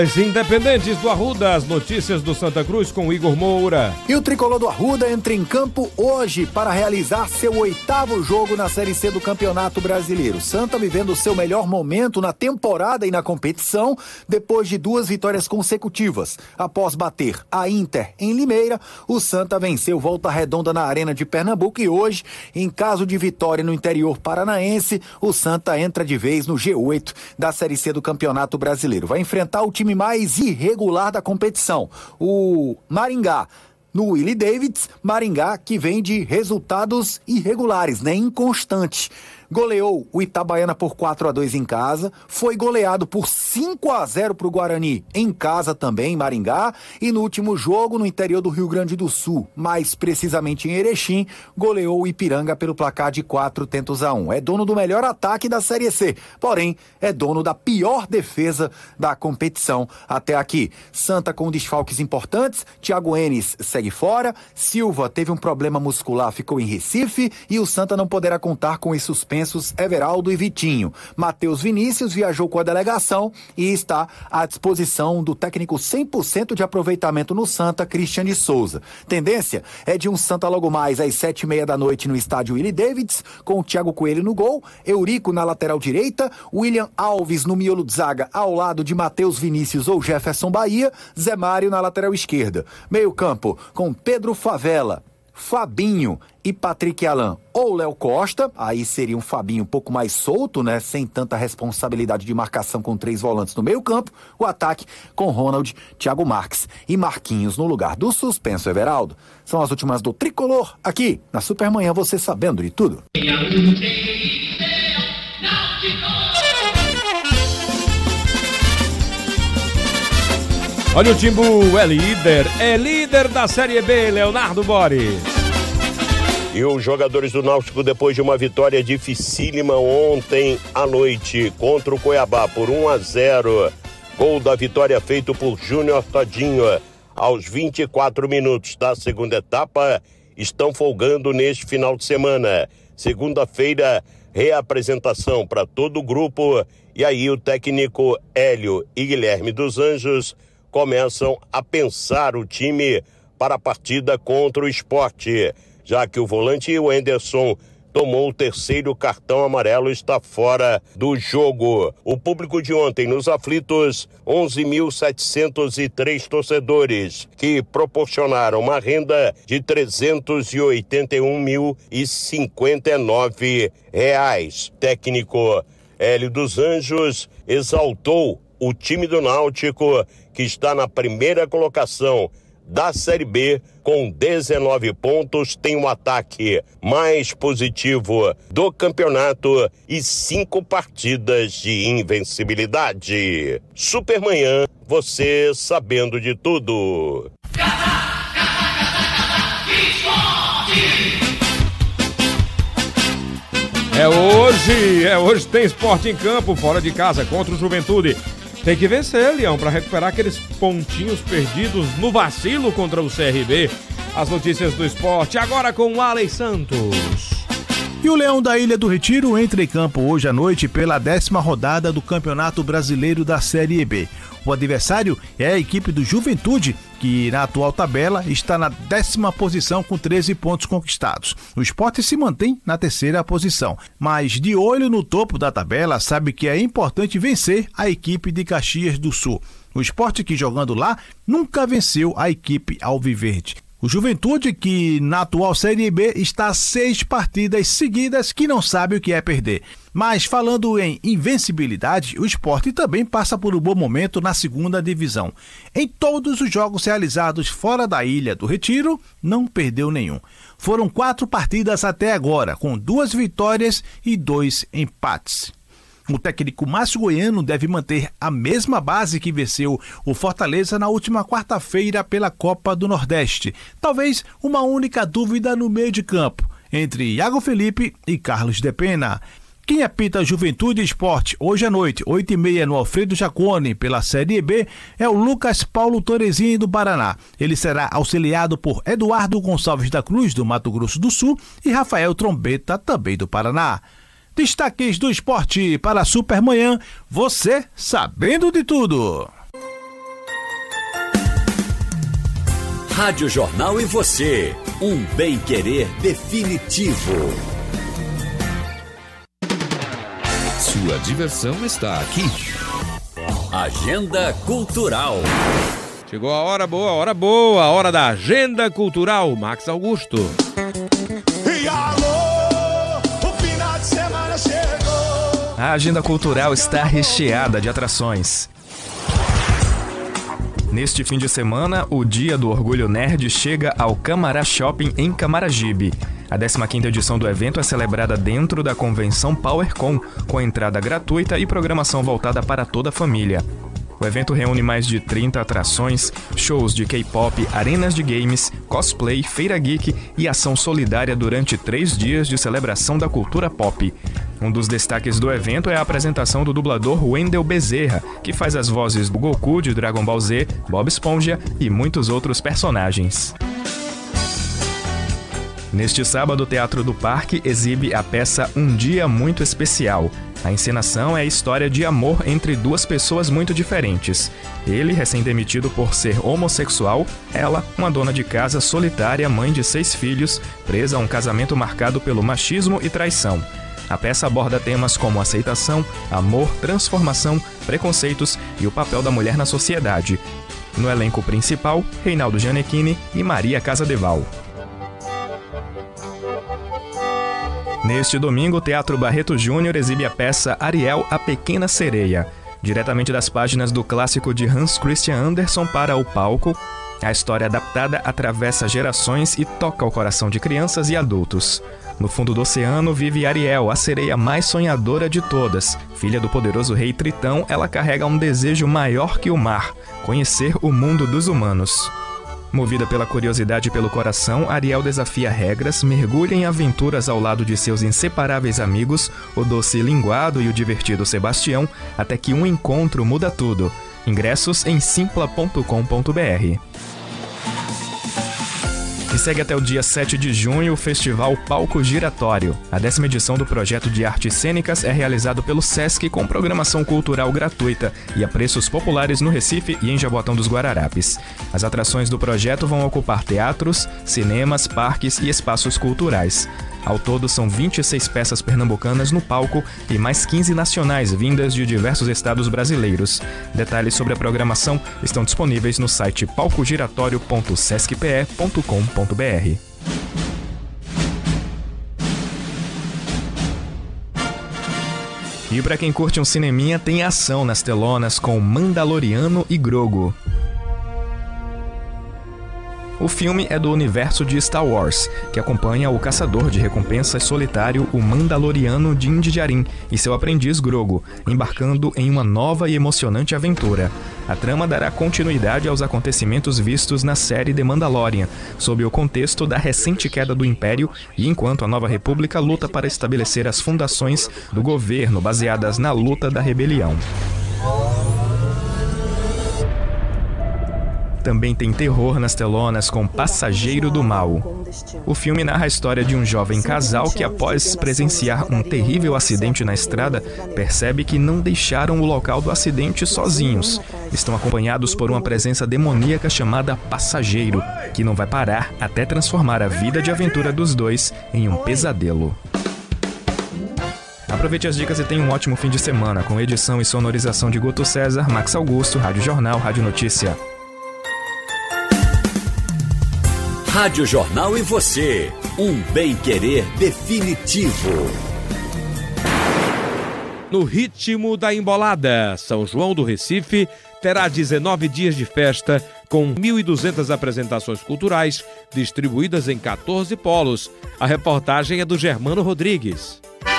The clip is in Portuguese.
As Independentes do Arruda, as notícias do Santa Cruz com Igor Moura. E o tricolor do Arruda entra em campo hoje para realizar seu 8º jogo na Série C do Campeonato Brasileiro. Santa vivendo o seu melhor momento na temporada e na competição, depois de 2 vitórias consecutivas. Após bater a Inter em Limeira, o Santa venceu Volta Redonda na Arena de Pernambuco e hoje, em caso de vitória no interior paranaense, o Santa entra de vez no G8 da Série C do Campeonato Brasileiro. Vai enfrentar o time mais irregular da competição, o Maringá. No Willie Davids, Maringá que vem de resultados irregulares, inconstantes. Goleou o Itabaiana por 4-2 em casa, foi goleado por 5-0 para o Guarani em casa também, em Maringá, e no último jogo no interior do Rio Grande do Sul, mais precisamente em Erechim, goleou o Ipiranga pelo placar de 4-1. É dono do melhor ataque da Série C, porém é dono da pior defesa da competição até aqui. Santa com desfalques importantes, Thiago Enes segue fora, Silva teve um problema muscular, ficou em Recife, e o Santa não poderá contar com os suspensos Everaldo e Vitinho. Matheus Vinícius viajou com a delegação e está à disposição do técnico 100% de aproveitamento no Santa, Christian de Souza. Tendência é de um Santa logo mais às 7h30 da noite no estádio Willie Davids, com o Thiago Coelho no gol, Eurico na lateral direita, William Alves no miolo de zaga ao lado de Matheus Vinícius ou Jefferson Bahia, Zé Mário na lateral esquerda. Meio campo com Pedro Favela, Fabinho e Patrick Alan ou Léo Costa, aí seria um Fabinho um pouco mais solto, sem tanta responsabilidade de marcação com 3 volantes no meio campo, o ataque com Ronald, Thiago Marques e Marquinhos no lugar do suspenso Everaldo. São as últimas do Tricolor, aqui na Supermanhã, você sabendo de tudo. Olha, o Timbu é líder da Série B, Leonardo Bori. E os jogadores do Náutico, depois de uma vitória dificílima ontem à noite contra o Cuiabá por 1-0, gol da vitória feito por Júnior Todinho aos 24 minutos da segunda etapa, estão folgando neste final de semana. Segunda-feira, reapresentação para todo o grupo, e aí o técnico Hélio e Guilherme dos Anjos começam a pensar o time para a partida contra o Sport, já que o volante Wenderson tomou o 3º cartão amarelo e está fora do jogo. O público de ontem nos aflitos, 11.703 torcedores, que proporcionaram uma renda de R$ 381.059. Técnico Hélio dos Anjos exaltou o time do Náutico, que está na primeira colocação da Série B com 19 pontos, tem um ataque mais positivo do campeonato e 5 partidas de invencibilidade. Supermanhã, você sabendo de tudo. Hoje tem esporte em campo, fora de casa, contra o Juventude. Tem que vencer, Leão, para recuperar aqueles pontinhos perdidos no vacilo contra o CRB. As notícias do esporte agora com o Alex Santos. E o Leão da Ilha do Retiro entra em campo hoje à noite pela 10ª rodada do Campeonato Brasileiro da Série B. O adversário é a equipe do Juventude, que na atual tabela está na 10ª posição com 13 pontos conquistados. O Sport se mantém na 3ª posição, mas de olho no topo da tabela sabe que é importante vencer a equipe de Caxias do Sul. O Sport, que jogando lá nunca venceu a equipe alviverde. O Juventude, que na atual Série B está a 6 partidas seguidas, que não sabe o que é perder. Mas falando em invencibilidade, o Sport também passa por um bom momento na 2ª divisão. Em todos os jogos realizados fora da Ilha do Retiro, não perdeu nenhum. Foram 4 partidas até agora, com 2 vitórias e 2 empates. O técnico Márcio Goiano deve manter a mesma base que venceu o Fortaleza na última quarta-feira pela Copa do Nordeste. Talvez uma única dúvida no meio de campo, entre Iago Felipe e Carlos de Pena. Quem apita Juventude e Sport hoje à noite, 8h30 no Alfredo Jaconi, pela Série B, é o Lucas Paulo Torezinho do Paraná. Ele será auxiliado por Eduardo Gonçalves da Cruz, do Mato Grosso do Sul, e Rafael Trombeta, também do Paraná. Destaques do esporte para a Supermanhã, você sabendo de tudo. Rádio Jornal e você, um bem-querer definitivo. Sua diversão está aqui. Agenda Cultural. Chegou a hora boa, a hora da Agenda Cultural. Max Augusto. E alô, o final de semana chegou. A Agenda Cultural está recheada de atrações. Neste fim de semana, o Dia do Orgulho Nerd chega ao Camará Shopping em Camaragibe. A 15ª edição do evento é celebrada dentro da convenção PowerCon, com entrada gratuita e programação voltada para toda a família. O evento reúne mais de 30 atrações, shows de K-pop, arenas de games, cosplay, feira geek e ação solidária durante 3 dias de celebração da cultura pop. Um dos destaques do evento é a apresentação do dublador Wendel Bezerra, que faz as vozes do Goku de Dragon Ball Z, Bob Esponja e muitos outros personagens. Neste sábado, o Teatro do Parque exibe a peça Um Dia Muito Especial. A encenação é a história de amor entre duas pessoas muito diferentes. Ele, recém-demitido por ser homossexual, ela, uma dona de casa solitária, mãe de 6 filhos, presa a um casamento marcado pelo machismo e traição. A peça aborda temas como aceitação, amor, transformação, preconceitos e o papel da mulher na sociedade. No elenco principal, Reinaldo Gianecchini e Maria Casadeval. Neste domingo, o Teatro Barreto Júnior exibe a peça Ariel, a Pequena Sereia. Diretamente das páginas do clássico de Hans Christian Andersen para o palco, a história adaptada atravessa gerações e toca o coração de crianças e adultos. No fundo do oceano vive Ariel, a sereia mais sonhadora de todas. Filha do poderoso rei Tritão, ela carrega um desejo maior que o mar: conhecer o mundo dos humanos. Movida pela curiosidade e pelo coração, Ariel desafia regras, mergulha em aventuras ao lado de seus inseparáveis amigos, o doce Linguado e o divertido Sebastião, até que um encontro muda tudo. Ingressos em simpla.com.br. E segue até o dia 7 de junho o Festival Palco Giratório. A 10ª edição do projeto de artes cênicas é realizado pelo SESC com programação cultural gratuita e a preços populares no Recife e em Jaboatão dos Guararapes. As atrações do projeto vão ocupar teatros, cinemas, parques e espaços culturais. Ao todo, são 26 peças pernambucanas no palco e mais 15 nacionais vindas de diversos estados brasileiros. Detalhes sobre a programação estão disponíveis no site palcogiratório.sescpe.com.br. E para quem curte um cineminha, tem ação nas telonas com Mandaloriano e Grogu. O filme é do universo de Star Wars, que acompanha o caçador de recompensas solitário, o Mandaloriano Din Djarin, e seu aprendiz Grogu, embarcando em uma nova e emocionante aventura. A trama dará continuidade aos acontecimentos vistos na série The Mandalorian, sob o contexto da recente queda do Império e enquanto a Nova República luta para estabelecer as fundações do governo baseadas na luta da rebelião. Também tem terror nas telonas com Passageiro do Mal. O filme narra a história de um jovem casal que, após presenciar um terrível acidente na estrada, percebe que não deixaram o local do acidente sozinhos. Estão acompanhados por uma presença demoníaca chamada Passageiro, que não vai parar até transformar a vida de aventura dos dois em um pesadelo. Aproveite as dicas e tenha um ótimo fim de semana, com edição e sonorização de Guto César, Max Augusto, Rádio Jornal, Rádio Notícia. Rádio Jornal e você, um bem-querer definitivo. No ritmo da embolada, São João do Recife terá 19 dias de festa com 1.200 apresentações culturais distribuídas em 14 polos. A reportagem é do Germano Rodrigues.